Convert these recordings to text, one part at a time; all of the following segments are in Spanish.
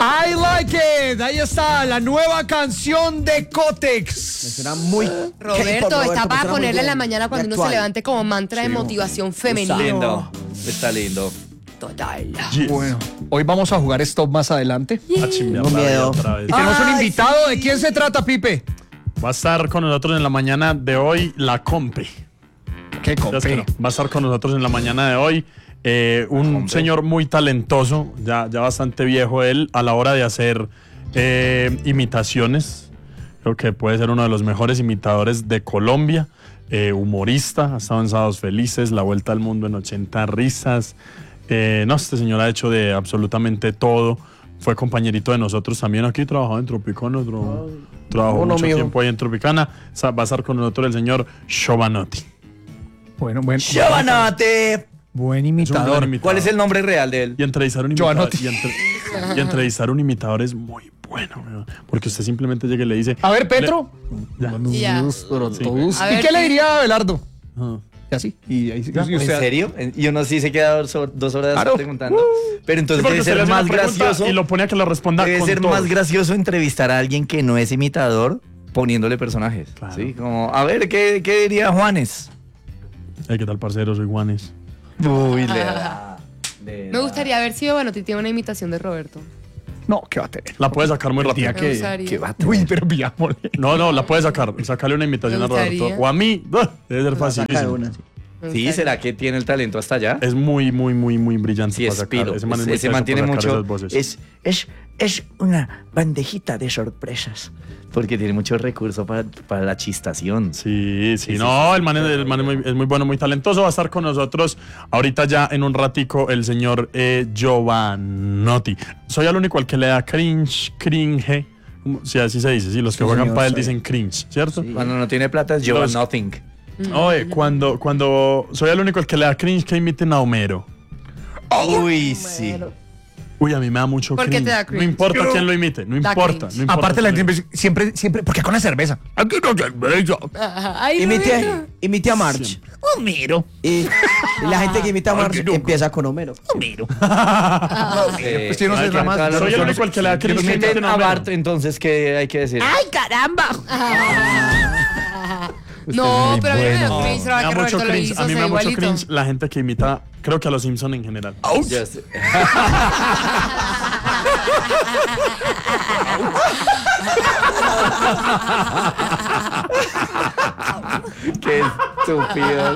I Like It. Ahí está la nueva canción de Kotex. Será muy... Roberto, está para ponerle en la mañana cuando uno se levante como mantra de motivación femenina. Lindo. Está lindo. Total. Bueno, hoy vamos a jugar Stop más adelante. Tengo miedo. Y tenemos un invitado. ¿De quién se trata, Pipe? Va a estar con nosotros en la mañana de hoy la Compe. ¿Qué Ya es que no. Va a estar con nosotros en la mañana de hoy un señor muy talentoso, ya bastante viejo él, a la hora de hacer imitaciones. Creo que puede ser uno de los mejores imitadores de Colombia. Humorista, ha estado en Sábados Felices, La Vuelta al Mundo en 80 risas. Este señor ha hecho de absolutamente todo. Fue compañerito de nosotros también aquí, trabajó en Tropicana, trabajó mucho tiempo ahí en Tropicana. Va a estar con nosotros el señor Giovanotti. Bueno. ¡Giovanotti! Buen imitador. ¿Cuál es el nombre real de él? Y entrevistar un imitador, y entrevistar un imitador es muy bueno, porque usted simplemente llega y le dice... A ver, Petro. Ya. ¿Y qué le diría a Abelardo? Y así. ¿En serio? Y uno sí se queda 2 horas preguntando. Pero entonces debe ser más gracioso. Y lo pone a que lo responda. Debe ser más gracioso entrevistar a alguien que no es imitador poniéndole personajes. Claro. ¿Sí? Como, a ver, ¿qué diría Juanes? ¿Qué tal, parcero? Soy Juanes. Uy, le da. Me gustaría ver si Giovanotti tiene una imitación de Roberto. No, ¿qué va a tener? La puede sacar muy rápido. Me gustaría. Uy, pero pillámosle. No, la puede sacar. Sacarle una imitación Me a Roberto. gustaría. O a mí. Debe ser facilísimo. Sí, ¿será que tiene el talento hasta allá? Es muy brillante. Sí, para sacar. Espiro. Ese man es muy Ese teso man tiene para sacar mucho. esas voces. Es una bandejita de sorpresas. Porque tiene mucho recurso para la chistación. Sí. No, el man es muy bueno, muy talentoso. Va a estar con nosotros ahorita ya en un ratico el señor Giovanotti. Soy el único al que le da cringe. Sí, así se dice. Sí, los que juegan para él dicen cringe, ¿cierto? Cuando no tiene plata es Giovanothing. Oye, cuando soy el único al que le da cringe que imiten a Homero. Uy, sí. Uy, a mí me da mucho ¿Por qué cringe. te da cringe? No importa quién lo imite, no Da importa. cringe. Aparte, la gente siempre, ¿por qué con la cerveza? Aquí no cerveza. Ay, Roberto. Imite a March. Homero. Y la gente que imita a March empieza con Homero. Homero. Pues yo no sé nada más. Soy el único al que le da cringe. que Imiten imiten a Homero. Bart, entonces, ¿qué hay que decir? ¡Ay, caramba! No, pero a mí me da cringe, Me da que mucho Roberto lo cringe. hizo, A mí me da mucho igualito. cringe la gente que imita, creo que a los Simpsons en general. Ya sé. Qué estúpido.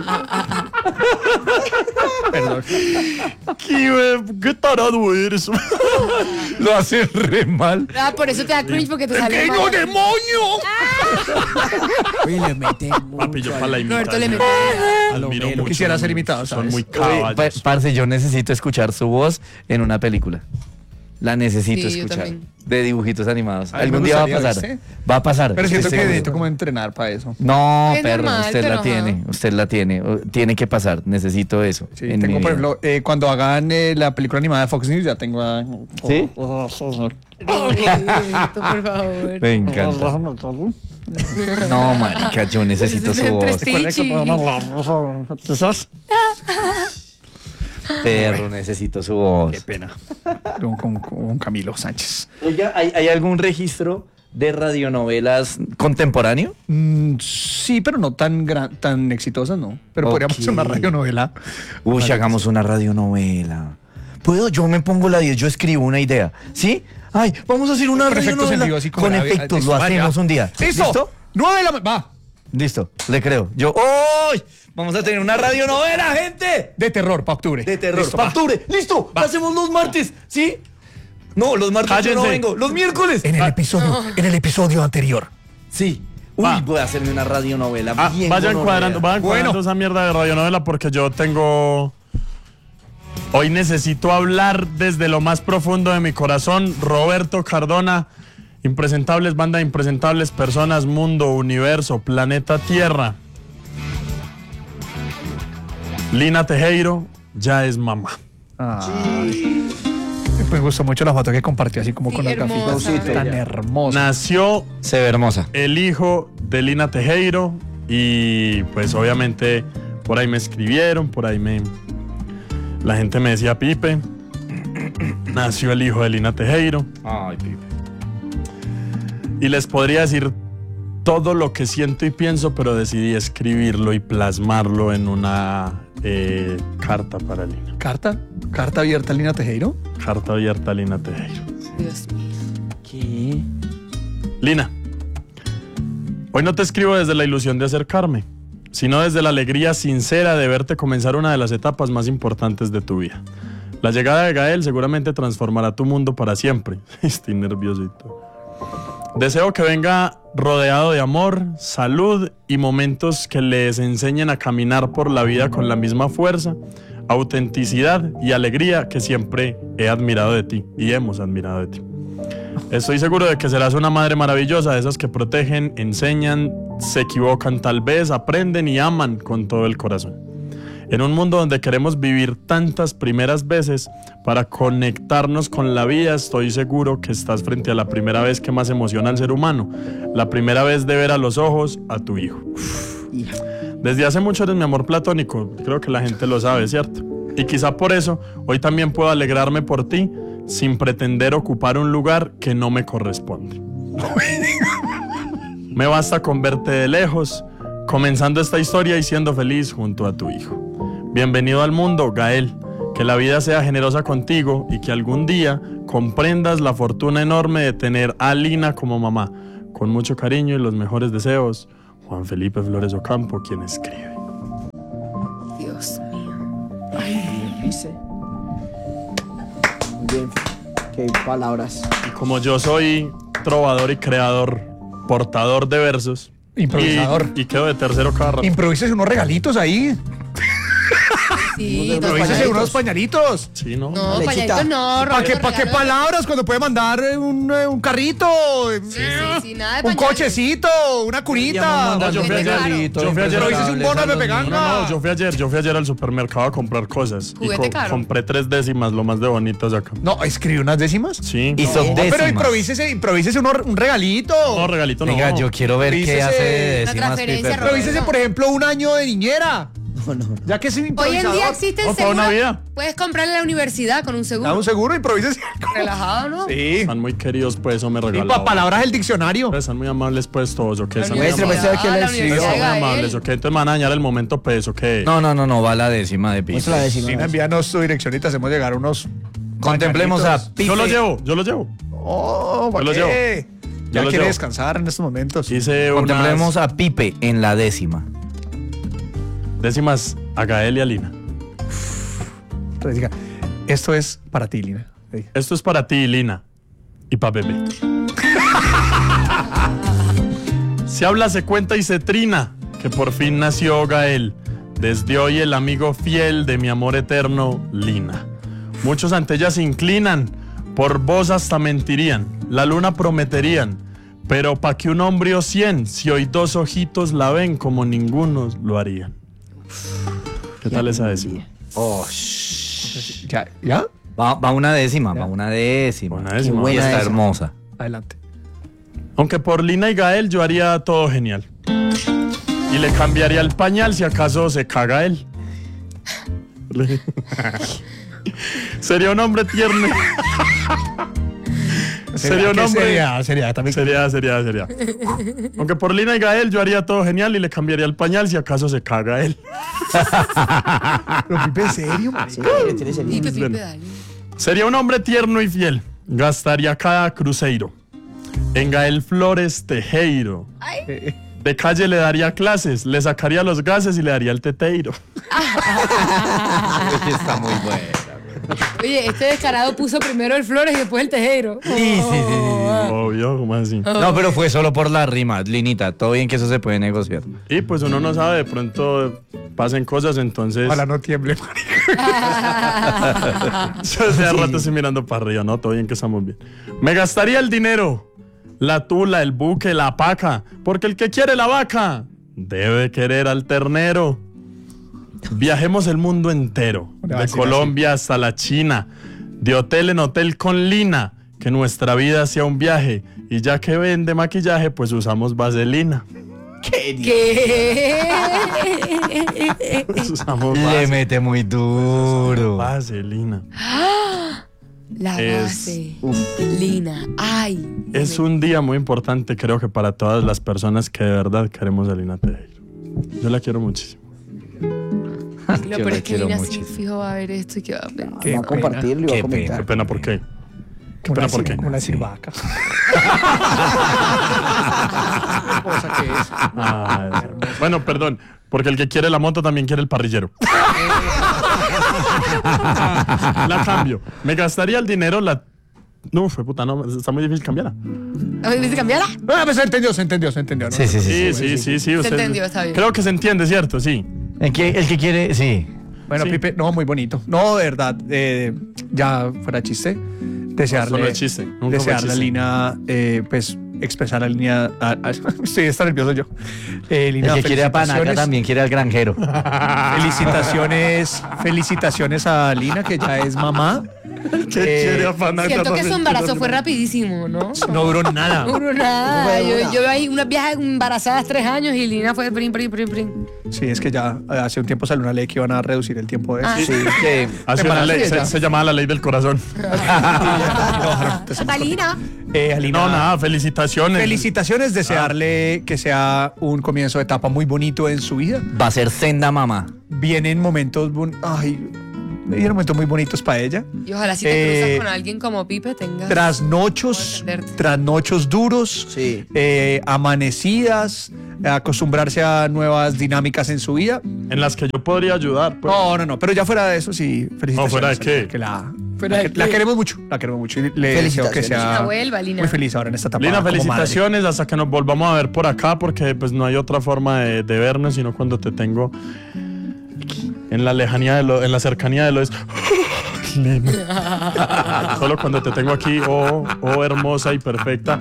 Perdón. ¿Qué tarado eres? Lo hace re mal. Ah, por eso te da cringe, porque te sale mal. demonio! Uy, le mete Papi, yo para la Roberto le imitación. mete. Admiro Yo mucho, quisiera ser imitado, Son ¿sabes? muy caballos. Parce, yo necesito escuchar su voz en una película. La necesito Sí, yo escuchar. también. De dibujitos animados. A mí me Algún día va a gustaría, pasar. ¿viste? Va a pasar. Pero siento estoy que seguro. necesito como entrenar para eso. No, Es perro, normal, usted pero la ajá. tiene. Usted la tiene. Tiene que pasar. Necesito eso. Sí, en tengo, mi por vida. ejemplo, cuando hagan la película animada de Fox News, ya tengo a... ¿Sí? Roberto, por favor. Me encanta. No, marica, yo necesito su voz. Perro, necesito su voz. Qué pena. Con Camilo Sánchez. Oiga, ¿hay algún registro de radionovelas contemporáneo? Sí, pero no tan exitosas, ¿no? Pero podríamos hacer una radionovela. Uy, hagamos una radionovela. ¿Puedo? Yo me pongo la 10, yo escribo una idea. ¿Sí? Ay, vamos a hacer una Con efectos en radionovela. vivo, así como Con la- efectos, listo, lo vaya. hacemos un día. ¡Listo! 9 de la... Va. Listo, le creo. Yo, ¡uy! Vamos a tener una radionovela, gente. De terror, para octubre. De terror. Listo, Pa' va. octubre. Listo, Va. hacemos los martes, ¿sí? No, los martes yo no Cállense. vengo. Los miércoles. En el episodio anterior. Sí. Uy, Va. voy a hacerme una radionovela bien Vayan gonorrea. cuadrando Bueno. esa mierda de radionovela porque yo tengo... Hoy necesito hablar desde lo más profundo de mi corazón. Roberto Cardona, Impresentables, banda de impresentables, personas, mundo, universo, planeta Tierra. Lina Tejero ya es mamá. Me gustó mucho la foto que compartió así como Sí, con las hermosa. gafitas. Tan hermosa. Nació Se ve hermosa. el hijo de Lina Tejero y pues obviamente por ahí me escribieron, la gente me decía Pipe, nació el hijo de Lina Tejero. Ay, Pipe. Y les podría decir todo lo que siento y pienso, pero decidí escribirlo y plasmarlo en una carta para Lina. ¿Carta? ¿Carta abierta a Lina Tejero? Carta abierta a Lina Tejero. Dios mío. ¿Qué? Lina, hoy no te escribo desde la ilusión de acercarme, sino desde la alegría sincera de verte comenzar una de las etapas más importantes de tu vida. La llegada de Gael seguramente transformará tu mundo para siempre. Estoy nerviosito. Deseo que venga rodeado de amor, salud y momentos que les enseñen a caminar por la vida con la misma fuerza, autenticidad y alegría que siempre he admirado de ti y hemos admirado de ti. Estoy seguro de que serás una madre maravillosa, de esas que protegen, enseñan, se equivocan tal vez, aprenden y aman con todo el corazón. En un mundo donde queremos vivir tantas primeras veces para conectarnos con la vida, estoy seguro que estás frente a la primera vez que más emociona al ser humano, la primera vez de ver a los ojos a tu hijo. Desde hace mucho eres mi amor platónico, creo que la gente lo sabe, ¿cierto? Y quizá por eso hoy también puedo alegrarme por ti sin pretender ocupar un lugar que no me corresponde. Me basta con verte de lejos, comenzando esta historia y siendo feliz junto a tu hijo. Bienvenido al mundo, Gael. Que la vida sea generosa contigo y que algún día comprendas la fortuna enorme de tener a Lina como mamá. Con mucho cariño y los mejores deseos, Juan Felipe Flores Ocampo, quien escribe. Dios mío. Dice. Muy bien. Qué palabras. Y como yo soy trovador y creador, portador de versos, Improvisador. y quedo de tercero cada rato. Improvísese unos regalitos ahí. Sí, Improvísese unos pañalitos. Sí, ¿no? No, Lechita. pañalitos no. ¿Para qué, Roberto, pa' qué regalo. palabras cuando puede mandar un carrito? Sí, nada de Un pañales. cochecito, una cunita. No, yo fui ayer. Juguete Yo fui ayer. Improvísese un bono de Pepe Ganga. No, yo fui ayer al supermercado a comprar cosas. Y Juguete caro. compré 3 décimas, lo más de bonitas acá. No, escribí unas décimas. Sí. Y son Pero décimas. improvísese un regalito. No, regalito no. Venga, yo quiero ver qué Dícese hace de una décimas, transferencia, Pipe. Improvísese, por ejemplo, un año de niñera. No. Ya que es un Hoy improvisador. en día existe el No, para seguro. una vida. Puedes comprarle a la universidad con un Da seguro. un seguro, improvísese. Relajado, ¿no? Sí. Están muy queridos, pues, eso me Y regaló. para palabras del diccionario. Están muy amables, pues, todos, ¿ok? Están muy Maestro, amables. maestro, ¿qué le la escribió? Universidad de Están muy Gael. amables, ¿ok? Entonces me van a dañar el momento, pues, ¿ok? No, va la décima de Pipe. Muestra la décima. Lina, envíanos tu dirección y te hacemos llegar unos. Contemplemos a pañalitos. Pipe. Yo lo llevo. Oh, ¿para Yo lo qué? llevo. Ya lo quiere llevo. descansar en estos momentos. Hice Contemplemos unas a Pipe en la décima. décimas a Gael y a Lina. Entonces diga, esto es para ti, Lina. Esto es para ti, Lina, y para bebé. Se habla, se cuenta y se trina que por fin nació Gael. Desde hoy el amigo fiel de mi amor eterno, Lina. Muchos ante ella se inclinan, por vos hasta mentirían, la luna prometerían. Pero pa' que un hombre o 100, si hoy 2 ojitos la ven como ninguno lo harían. ¿Qué tal esa décima? ¿Ya? Va una décima, va una décima. Una décima. Y buena está esa. hermosa. Adelante. Aunque por Lina y Gael yo haría todo genial. Y le cambiaría el pañal si acaso se caga él. Sería un hombre tierno. Sería un hombre. Sería también. Sería. Aunque por Lina y Gael yo haría todo genial y le cambiaría el pañal si acaso se caga él. Pero Pipe, ¿en serio? Sí, tiene ese Pipe, libro. Pipe, dale. Sería un hombre tierno y fiel. Gastaría cada cruceiro. En Gael Flores Tejero. De calle le daría clases, le sacaría los gases y le daría el teteiro. Está muy bueno. Oye, este descarado puso primero el Flores y después el Tejero. Sí. Obvio, ¿cómo así? No, pero fue solo por la rima, Linita. Todo bien que eso se puede negociar. Y pues uno no sabe, de pronto pasen cosas, entonces. Ojalá no tiemble, marica. Yo desde hace rato estoy mirando para arriba, ¿no? Todo bien que estamos bien. Me gastaría el dinero, la tula, el buque, la paca, porque el que quiere la vaca debe querer al ternero. Viajemos el mundo entero, de Colombia hasta la China, de hotel en hotel con Lina, que nuestra vida sea un viaje, y ya que vende maquillaje, pues usamos vaselina. ¿Qué? Pues usamos Le mete muy duro. vaselina. La base. Lina. Ay. Es un día muy importante, creo que para todas las personas que de verdad queremos a Lina Tejero. Yo la quiero muchísimo. Lo peor es que Lina sí fijo va a ver esto y que va a pensar. Va a compartirlo y va a Qué comentar. pena, ¿por qué? Qué pena, ¿por qué? Una silvaca. Cosa que es. Bueno, perdón, porque el que quiere la moto también quiere el parrillero. La cambio. Me gastaría el dinero, No, fue puta, no, está muy difícil cambiarla. ¿Viste cambiarla? Ah, pues se entendió, ¿no? Sí. Sí. Se usted- entendió, está bien. Creo que se entiende, ¿cierto? Sí. El que quiere, sí. Bueno, Sí. Pipe, no, muy bonito. No, de verdad, ya fuera chiste, desearle, solo es chiste, nunca fue desearle a chiste. Lina, pues, expresar a Lina, está nervioso yo. Lina, El que quiere a Panaca también quiere al granjero. felicitaciones a Lina, que ya es mamá. Siento que su embarazo fue rapidísimo, ¿no? No duró nada. No duró nada. Yo veo ahí unas viejas embarazadas 3 años y Lina fue prin. Sí, es que ya hace un tiempo salió una ley que iban a reducir el tiempo de eso. Ah. Sí. Hace una ley, se llamaba la ley del corazón. A Lina. Alina, No, nada, felicitaciones. felicitaciones, desearle que sea un comienzo de etapa muy bonito en su vida. Va a ser senda mamá. Vienen momentos, vienen momentos muy bonitos para ella. Y ojalá si te cruzas con alguien como Pipe tengas. Trasnochos duros, Sí. amanecidas, acostumbrarse a nuevas dinámicas en su vida. En las que yo podría ayudar. Pues. No, pero ya fuera de eso, sí, felicitaciones. No, ¿fuera de qué? Que la ¿Fuera de queremos mucho, y le deseo que Felicitaciones. sea Lina, vuelva, Lina. muy feliz ahora en esta etapa. Lina, como felicitaciones hasta que nos volvamos a ver por acá, porque pues no hay otra forma de vernos, sino cuando te tengo en la lejanía en la cercanía de lo es. Lina. Solo cuando te tengo aquí, oh hermosa y perfecta.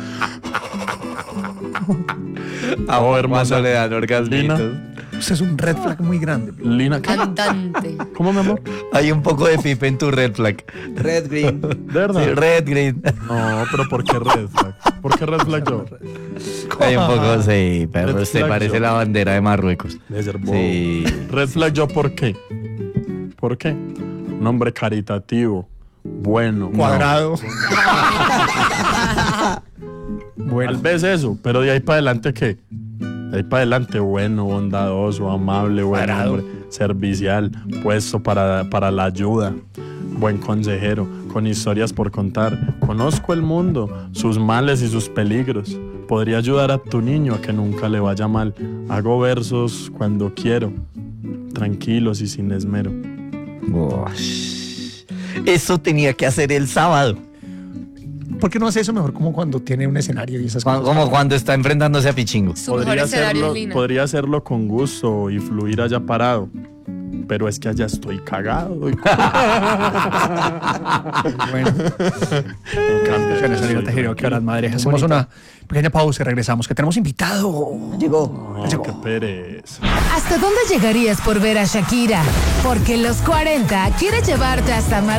Oh hermosa. le dan orgasmitos. madre. Usted es un red flag muy grande. Lina, ¿qué? Cantante. ¿Cómo, mi amor? Hay un poco de Pipe en tu red flag. Red, green. ¿De verdad? Sí, red, green. No, pero ¿por qué red flag? ¿Por qué red flag yo? Hay un poco, sí, pero Red usted flag parece yo. la bandera de Marruecos. De ser bobo. Sí. Red flag yo, ¿por qué? ¿Por qué? Un hombre caritativo, bueno. Cuadrado. Tal Bueno, vez eso, pero de ahí para adelante, ¿qué? De ahí para adelante, bueno, bondadoso, amable, buen Parado. hombre, servicial, puesto para la ayuda, buen consejero, con historias por contar. Conozco el mundo, sus males y sus peligros. Podría ayudar a tu niño a que nunca le vaya mal. Hago versos cuando quiero, tranquilos y sin esmero. Ush. Eso tenía que hacer el sábado. ¿por qué no hace eso mejor como cuando tiene un escenario y esas cosas? Como cuando está enfrentándose a Pichingo. Su mejor escenario es Lina. Podría hacerlo con gusto y fluir allá parado. Pero es que allá estoy cagado. Bueno, En cambio, Bendiciones, Lina Tejero, que horas madre. Hacemos una pequeña pausa y regresamos, que tenemos invitado. Llegó. no, qué pereza. ¿Hasta dónde llegarías por ver a Shakira? Porque los 40 quiere llevarte hasta